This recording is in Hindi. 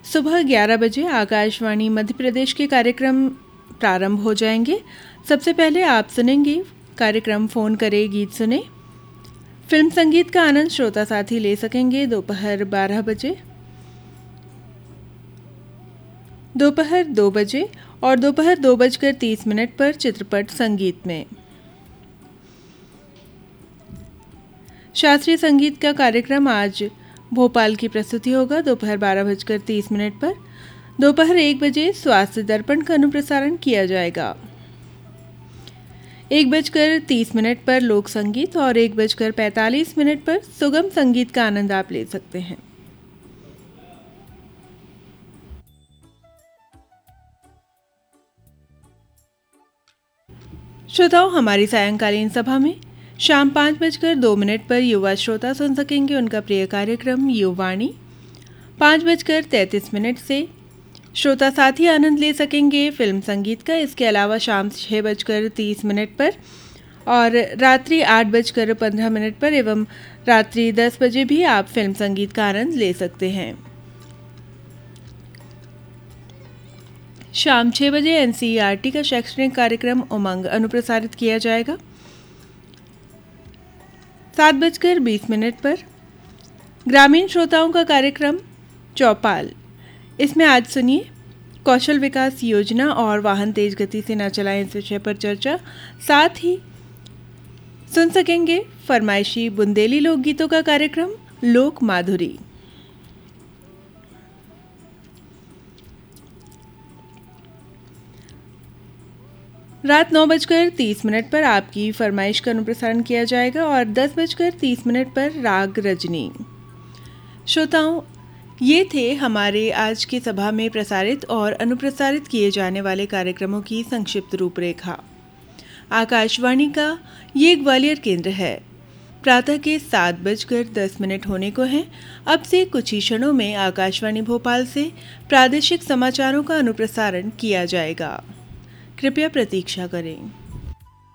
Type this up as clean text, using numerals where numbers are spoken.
सुबह 11 बजे आकाशवाणी मध्य प्रदेश के कार्यक्रम प्रारंभ हो जाएंगे। सबसे पहले आप सुनेंगे कार्यक्रम फ़ोन करे गीत सुने। फिल्म संगीत का आनंद श्रोता साथी ले सकेंगे दोपहर 12 बजे, दोपहर 2 बजे और दोपहर 2:30 पर चित्रपट संगीत में। शास्त्रीय संगीत का कार्यक्रम आज भोपाल की प्रस्तुति होगा दोपहर 12:30 पर। दोपहर 1 बजे स्वास्थ्य दर्पण का अनुप्रसारण किया जाएगा। 1:30 पर लोक संगीत और 1:45 पर सुगम संगीत का आनंद आप ले सकते हैं। श्रोताओं, हमारी सायंकालीन सभा में शाम 5:02 पर युवा श्रोता सुन सकेंगे उनका प्रिय कार्यक्रम युवाणी। 5:33 से श्रोता साथी आनंद ले सकेंगे फिल्म संगीत का। इसके अलावा शाम 6:30 पर और रात्रि 8:15 पर एवं रात्रि 10 बजे भी आप फिल्म संगीत का आनंद ले सकते हैं। शाम 6 बजे एनसीईआरटी का शैक्षणिक कार्यक्रम उमंग अनुप्रसारित किया जाएगा। 7:20 पर ग्रामीण श्रोताओं का कार्यक्रम चौपाल। इसमें आज सुनिए कौशल विकास योजना और वाहन तेज गति से न चलाएं इस विषय पर चर्चा। साथ ही सुन सकेंगे फरमाइशी बुंदेली लोकगीतों का कार्यक्रम लोक माधुरी। रात 9:30 पर आपकी फरमाइश का अनुप्रसारण किया जाएगा और 10:30 पर राग रजनी। श्रोताओं, ये थे हमारे आज की सभा में प्रसारित और अनुप्रसारित किए जाने वाले कार्यक्रमों की संक्षिप्त रूपरेखा। आकाशवाणी का ये ग्वालियर केंद्र है। प्रातः के 7:10 होने को हैं। अब से कुछ ही क्षणों में आकाशवाणी भोपाल से प्रादेशिक समाचारों का अनुप्रसारण किया जाएगा। कृपया प्रतीक्षा करें।